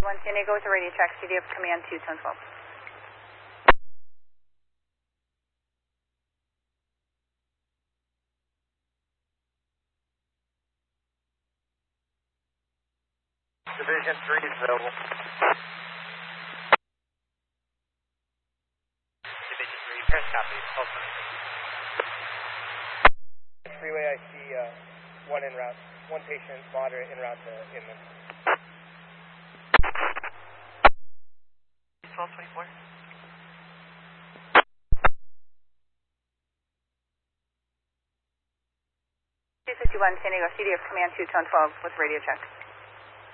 251 San Diego with a radio check, CDF Command 2, Tone 12. Division 3 is available. Division 3, press copy, pulse Freeway, I see one en route, one patient moderate en route to inland. 1224. 251 San Diego, CDF Command 2, Tone 12 with radio check.